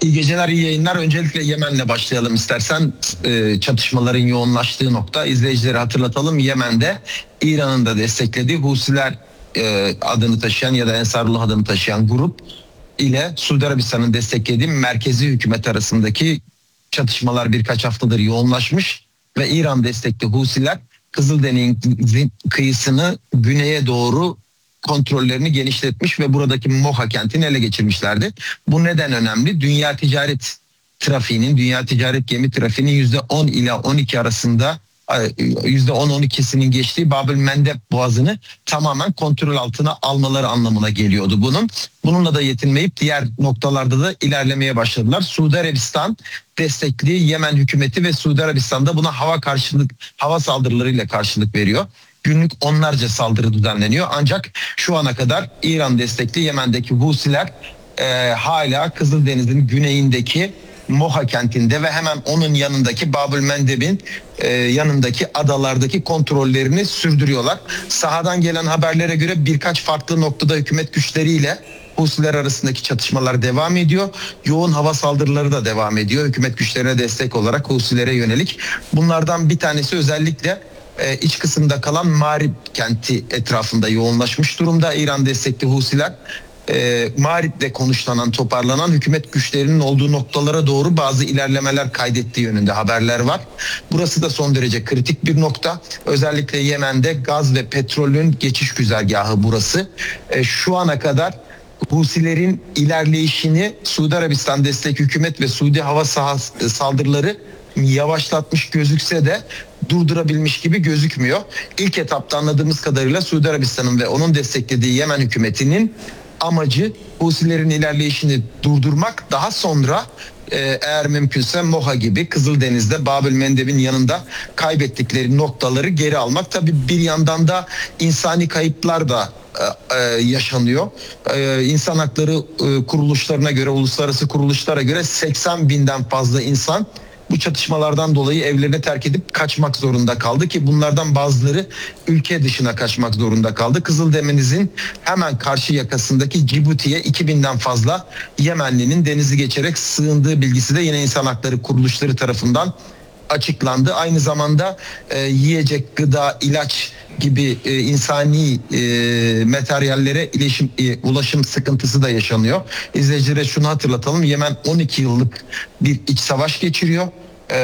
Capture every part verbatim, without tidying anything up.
İyi geceler, iyi yayınlar. Öncelikle Yemen'le başlayalım istersen. Ee, çatışmaların yoğunlaştığı nokta, izleyicileri hatırlatalım. Yemen'de İran'ın da desteklediği Husiler e, adını taşıyan ya da Ensarullah adını taşıyan grup ile Suudi Arabistan'ın desteklediği merkezi hükümet arasındaki çatışmalar birkaç haftadır yoğunlaşmış ve İran destekli Husiler Kızıldeniz'in kıyısını güneye doğru kontrollerini genişletmiş ve buradaki Moha kentini ele geçirmişlerdi. Bu neden önemli? Dünya ticaret trafiğinin, dünya ticaret gemi trafiğinin yüzde on ila on iki arasında yüzde on on ikisinin geçtiği Babül Mendeb Boğazı'nı tamamen kontrol altına almaları anlamına geliyordu bunun. Bununla da yetinmeyip diğer noktalarda da ilerlemeye başladılar. Suudi Arabistan destekli Yemen hükümeti ve Suudi Arabistan'da buna hava karşılık hava saldırılarıyla karşılık veriyor. Günlük onlarca saldırı düzenleniyor. Ancak şu ana kadar İran destekli Yemen'deki Husiler e, hala Kızıldeniz'in güneyindeki Moha kentinde ve hemen onun yanındaki Babül Mendeb'in e, yanındaki adalardaki kontrollerini sürdürüyorlar. Sahadan gelen haberlere göre birkaç farklı noktada hükümet güçleriyle Husiler arasındaki çatışmalar devam ediyor. Yoğun hava saldırıları da devam ediyor. Hükümet güçlerine destek olarak Husilere yönelik. Bunlardan bir tanesi özellikle e, iç kısımda kalan Marib kenti etrafında yoğunlaşmış durumda. İran destekli Husiler E, Marib'de konuşlanan, toparlanan hükümet güçlerinin olduğu noktalara doğru bazı ilerlemeler kaydettiği yönünde haberler var. Burası da son derece kritik bir nokta. Özellikle Yemen'de gaz ve petrolün geçiş güzergahı burası. E, şu ana kadar Husilerin ilerleyişini Suudi Arabistan destek hükümet ve Suudi hava sahası saldırıları yavaşlatmış gözükse de durdurabilmiş gibi gözükmüyor. İlk etapta anladığımız kadarıyla Suudi Arabistan'ın ve onun desteklediği Yemen hükümetinin amacı Husilerin ilerleyişini durdurmak. Daha sonra e, eğer mümkünse Moha gibi Kızıldeniz'de Babül Mendeb'in yanında kaybettikleri noktaları geri almak. Tabii bir yandan da insani kayıplar da e, e, yaşanıyor. E, insan hakları e, kuruluşlarına göre, uluslararası kuruluşlara göre seksen binden fazla insan bu çatışmalardan dolayı evlerini terk edip kaçmak zorunda kaldı ki bunlardan bazıları ülke dışına kaçmak zorunda kaldı. Kızıldeniz'in hemen karşı yakasındaki Cibuti'ye iki binden fazla Yemenlinin denizi geçerek sığındığı bilgisi de yine insan hakları kuruluşları tarafından açıklandı. Aynı zamanda e, yiyecek, gıda, ilaç gibi e, insani e, materyallere iletişim, e, ulaşım sıkıntısı da yaşanıyor. İzleyicilere şunu hatırlatalım. Yemen on iki yıllık bir iç savaş geçiriyor. Ee,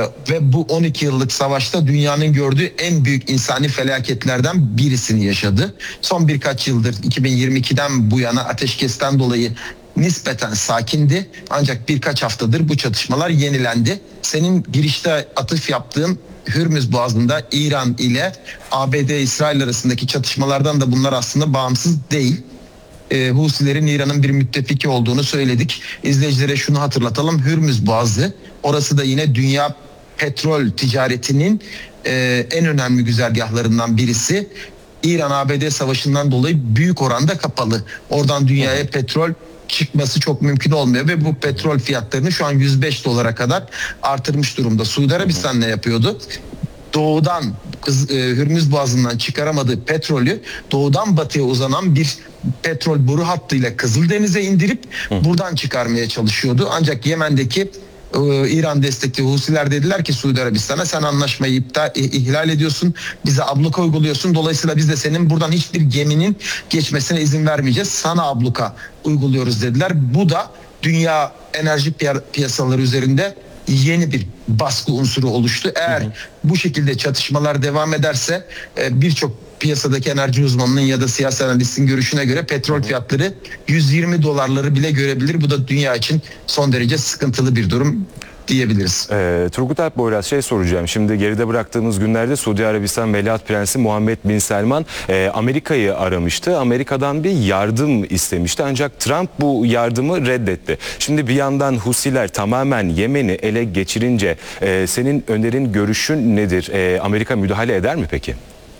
ve bu on iki yıllık savaşta dünyanın gördüğü en büyük insani felaketlerden birisini yaşadı. Son birkaç yıldır iki bin yirmi ikiden bu yana ateşkesten dolayı nispeten sakindi. Ancak birkaç haftadır bu çatışmalar yenilendi. Senin girişte atıf yaptığın Hürmüz Boğazı'nda İran ile A B D İsrail arasındaki çatışmalardan da bunlar aslında bağımsız değil. E, Husilerin İran'ın bir müttefiki olduğunu söyledik. İzleyicilere şunu hatırlatalım. Hürmüz Boğazı, orası da yine dünya petrol ticaretinin e, en önemli güzergahlarından birisi. İran-A B D savaşından dolayı büyük oranda kapalı. Oradan dünyaya petrol çıkması çok mümkün olmuyor ve bu petrol fiyatlarını şu an yüz beş dolara kadar artırmış durumda. Suudi Arabistan ne yapıyordu? Doğudan Kız, e, Hürmüz Boğazı'ndan çıkaramadığı petrolü doğudan batıya uzanan bir petrol boru hattıyla Kızıldeniz'e indirip Hı. buradan çıkarmaya çalışıyordu. Ancak Yemen'deki e, İran destekli Husiler dediler ki Suudi Arabistan'a sen anlaşmayı iptal, e, ihlal ediyorsun, bize abluka uyguluyorsun. Dolayısıyla biz de senin buradan hiçbir geminin geçmesine izin vermeyeceğiz. Sana abluka uyguluyoruz dediler. Bu da dünya enerji piyasaları üzerinde yeni bir baskı unsuru oluştu. Eğer hı hı. bu şekilde çatışmalar devam ederse birçok piyasadaki enerji uzmanının ya da siyasi analistin görüşüne göre petrol hı hı. fiyatları yüz yirmi dolarları bile görebilir. Bu da dünya için son derece sıkıntılı bir durum diyebiliriz. Ee, Turgut Alp Boyraz şey soracağım. Şimdi geride bıraktığımız günlerde Suudi Arabistan Veliaht Prensi Muhammed Bin Selman e, Amerika'yı aramıştı. Amerika'dan bir yardım istemişti. Ancak Trump bu yardımı reddetti. Şimdi bir yandan Husiler tamamen Yemen'i ele geçirince e, senin önerin, görüşün nedir? E, Amerika müdahale eder mi peki?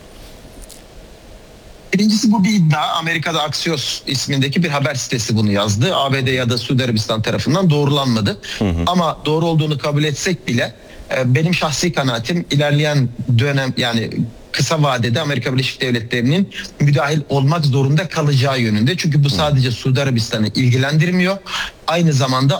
Birincisi bu bir iddia. Amerika'da Axios ismindeki bir haber sitesi bunu yazdı. A B D ya da Suudi Arabistan tarafından doğrulanmadı. Hı hı. Ama doğru olduğunu kabul etsek bile benim şahsi kanaatim ilerleyen dönem, yani kısa vadede Amerika Birleşik Devletleri'nin müdahil olmak zorunda kalacağı yönünde. Çünkü bu sadece Suudi Arabistan'ı ilgilendirmiyor. Aynı zamanda